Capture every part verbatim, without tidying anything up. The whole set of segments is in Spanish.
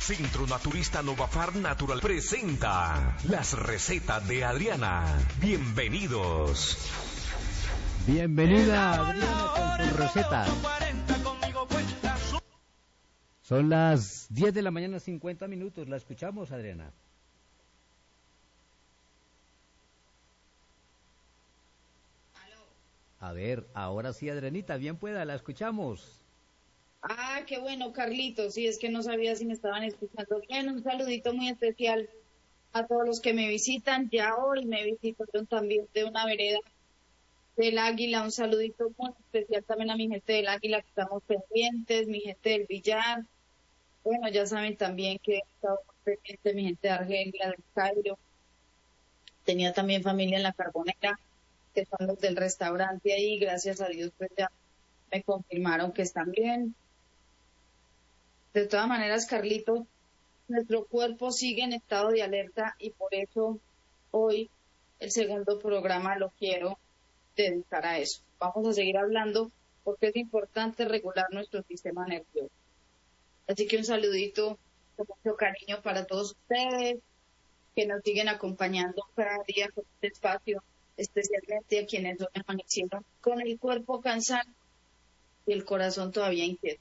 Centro Naturista Novafar Natural presenta las recetas de Adriana. Bienvenidos. Bienvenida Adriana con sus recetas. Son las diez de la mañana, cincuenta minutos. La escuchamos, Adriana. A ver, ahora sí, Adrianita, bien pueda, la escuchamos. Ah, qué bueno, Carlitos. Sí, es que no sabía si me estaban escuchando bien. Un saludito muy especial a todos los que me visitan. Ya hoy me visitaron también de una vereda del Águila. Un saludito muy especial también a mi gente del Águila que estamos pendientes, mi gente del Villar. Bueno, ya saben también que he estado pendiente mi gente de Argelia, del Cairo. Tenía también familia en la Carbonera, que son los del restaurante ahí. Gracias a Dios, pues ya me confirmaron que están bien. De todas maneras, Carlito, nuestro cuerpo sigue en estado de alerta y por eso hoy el segundo programa lo quiero dedicar a eso. Vamos a seguir hablando porque es importante regular nuestro sistema nervioso. Así que un saludito con mucho cariño para todos ustedes que nos siguen acompañando cada día con este espacio, especialmente a quienes hoy amanecieron con el cuerpo cansado y el corazón todavía inquieto.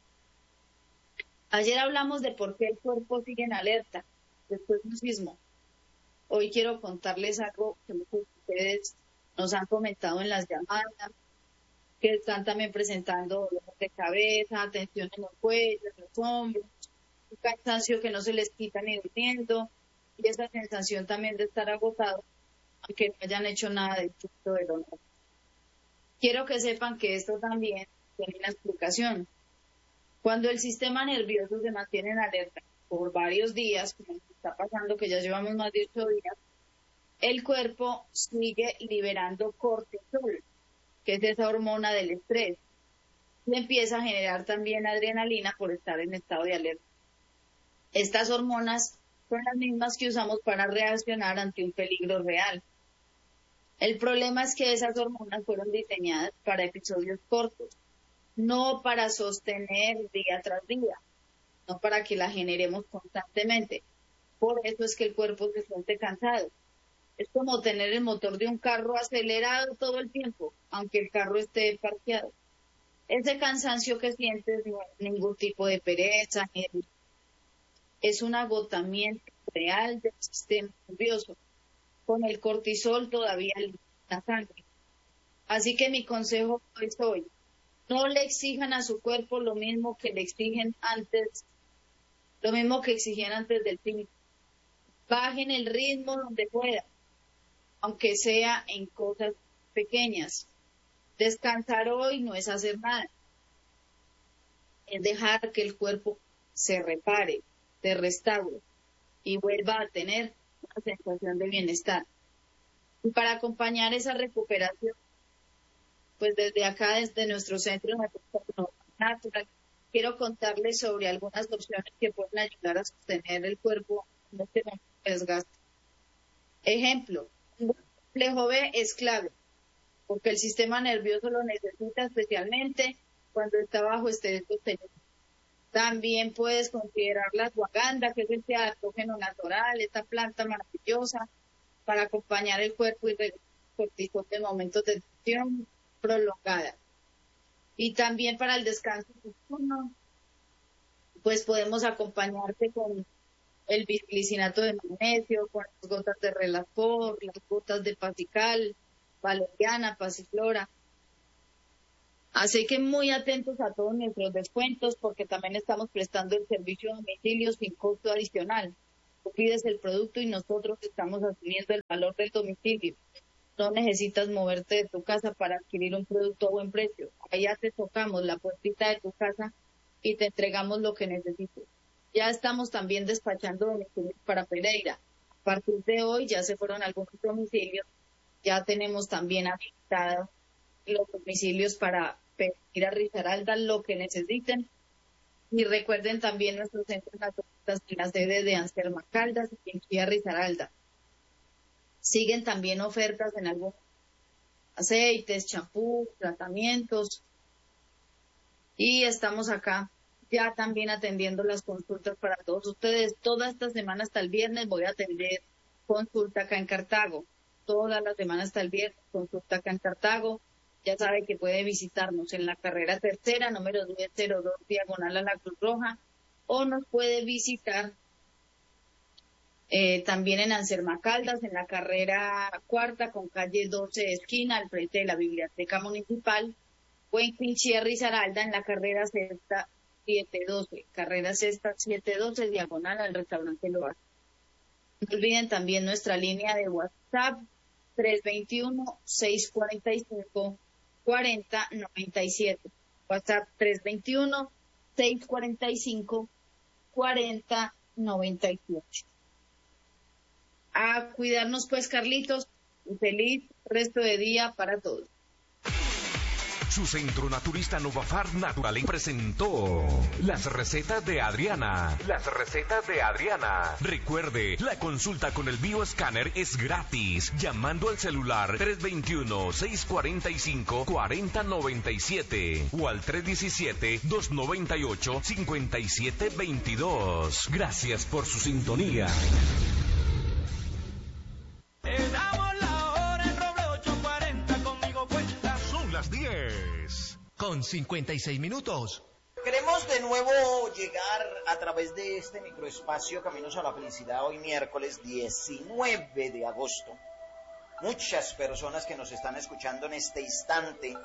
Ayer hablamos de por qué el cuerpo sigue en alerta después del sismo. Hoy quiero contarles algo que muchos de ustedes nos han comentado en las llamadas, que están también presentando dolores de cabeza, tensión en los cuellos, en los hombros, un cansancio que no se les quita ni durmiendo, y esa sensación también de estar agotado, aunque no hayan hecho nada de distinto de lo normal. Quiero que sepan que esto también tiene una explicación. Cuando el sistema nervioso se mantiene en alerta por varios días, como está pasando que ya llevamos más de ocho días, el cuerpo sigue liberando cortisol, que es esa hormona del estrés, y empieza a generar también adrenalina por estar en estado de alerta. Estas hormonas son las mismas que usamos para reaccionar ante un peligro real. El problema es que esas hormonas fueron diseñadas para episodios cortos, no para sostener día tras día, no para que la generemos constantemente. Por eso es que el cuerpo se siente cansado. Es como tener el motor de un carro acelerado todo el tiempo, aunque el carro esté parqueado. Ese cansancio que sientes no es ningún tipo de pereza, ni de... es un agotamiento real del sistema nervioso, con el cortisol todavía en la sangre. Así que mi consejo es hoy: no le exijan a su cuerpo lo mismo que le exigen antes, lo mismo que exigían antes del fin. Bajen el ritmo donde puedan, aunque sea en cosas pequeñas. Descansar hoy no es hacer nada, es dejar que el cuerpo se repare, se restaure y vuelva a tener una sensación de bienestar. Y para acompañar esa recuperación, pues desde acá, desde nuestro centro natural, quiero contarles sobre algunas opciones que pueden ayudar a sostener el cuerpo en este momento de desgaste. Ejemplo, un complejo B es clave, porque el sistema nervioso lo necesita especialmente cuando está bajo estrés sostenido. También puedes considerar la ashwagandha, que es este adaptógeno natural, esta planta maravillosa para acompañar el cuerpo y el cortisol en momentos de tensión prolongada. Y también para el descanso nocturno, pues podemos acompañarte con el bisglicinato de magnesio, con las gotas de Relaxor, las gotas de Pasical, valeriana, pasiflora. Así que muy atentos a todos nuestros descuentos, porque también estamos prestando el servicio de domicilio sin costo adicional. Tú pides el producto y nosotros estamos asumiendo el valor del domicilio. No necesitas moverte de tu casa para adquirir un producto a buen precio. Allá te tocamos la puertita de tu casa y te entregamos lo que necesites. Ya estamos también despachando domicilios para Pereira. A partir de hoy ya se fueron algunos domicilios. Ya tenemos también habilitados los domicilios para pedir a Risaralda lo que necesiten. Y recuerden también nuestros centros naturalistas en la sede de Anserma Caldas y en Kia Risaralda. Siguen también ofertas en algunos aceites, champús, tratamientos. Y estamos acá ya también atendiendo las consultas para todos ustedes. Toda esta semana hasta el viernes voy a atender consulta acá en Cartago. Toda la semana hasta el viernes, consulta acá en Cartago. Ya sabe que puede visitarnos en la carrera tercera, número diez cero dos, diagonal a la Cruz Roja, o nos puede visitar eh, también en Anserma Caldas, en la carrera cuarta, con calle doce, esquina, al frente de la Biblioteca Municipal, o en Quinchía Risaralda, en la carrera sexta, siete doce, carrera sexta, siete doce, diagonal al restaurante Loa. No olviden también nuestra línea de WhatsApp, tres dos uno, seis cuatro cinco, cuatro cero nueve siete. WhatsApp tres dos uno, seis cuatro cinco, cuatro cero nueve siete. A cuidarnos pues, Carlitos, y feliz resto de día para todos. Su centro naturista Novafar Natural presentó las recetas de Adriana. Las recetas de Adriana. Recuerde, la consulta con el bioescáner es gratis, llamando al celular tres dos uno, seis cuatro cinco, cuatro cero nueve siete o al tres uno siete, dos nueve ocho, cinco siete dos dos. Gracias por su sintonía. diez con cincuenta y seis minutos. Queremos de nuevo llegar a través de este microespacio Caminos a la Felicidad hoy miércoles diecinueve de agosto. Muchas personas que nos están escuchando en este instante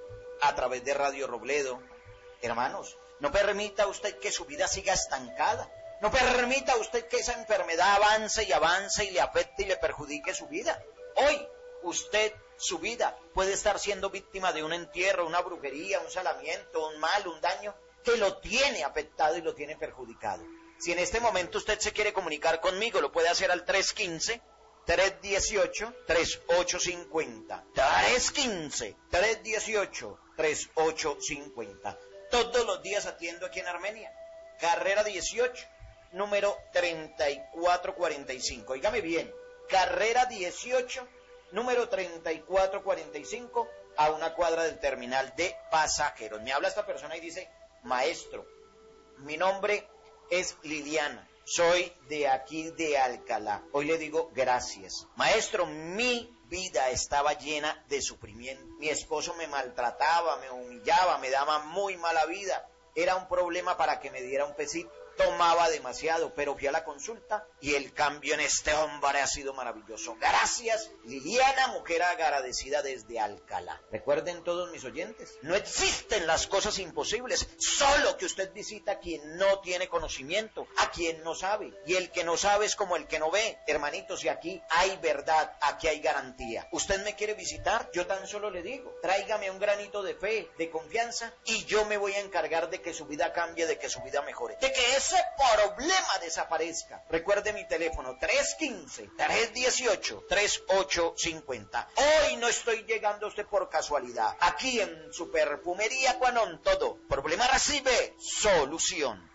a través de Radio Robledo. Hermanos, no permita usted que su vida siga estancada. No permita usted que esa enfermedad avance y avance y le afecte y le perjudique su vida. Hoy usted, su vida, puede estar siendo víctima de un entierro, una brujería, un salamiento, un mal, un daño que lo tiene afectado y lo tiene perjudicado. Si en este momento usted se quiere comunicar conmigo, lo puede hacer al tres uno cinco, tres uno ocho, tres ocho cinco cero. tres uno cinco, tres uno ocho, tres ocho cinco cero. Todos los días atiendo aquí en Armenia. Carrera dieciocho, número treinta y cuatro cuarenta y cinco. Óigame bien, carrera dieciocho, número treinta y cuatro cuarenta y cinco, a una cuadra del terminal de pasajeros. Me habla esta persona y dice: maestro, mi nombre es Liliana, soy de aquí de Alcalá. Hoy le digo gracias. Maestro, mi vida estaba llena de sufrimiento. Mi esposo me maltrataba, me humillaba, me daba muy mala vida. Era un problema para que me diera un pesito. Tomaba demasiado, pero fui a la consulta y el cambio en este hombre ha sido maravilloso. Gracias, Liliana, mujer agradecida desde Alcalá. Recuerden todos mis oyentes, no existen las cosas imposibles, solo que usted visita a quien no tiene conocimiento, a quien no sabe. Y el que no sabe es como el que no ve. Hermanitos, y aquí hay verdad, aquí hay garantía. ¿Usted me quiere visitar? Yo tan solo le digo, tráigame un granito de fe, de confianza, y yo me voy a encargar de que su vida cambie, de que su vida mejore, de que ese problema desaparezca. Recuerde mi teléfono, tres uno cinco, tres uno ocho, tres ocho cinco cero. Hoy no estoy llegando a usted por casualidad. Aquí en su perfumería Quanon, todo problema recibe solución.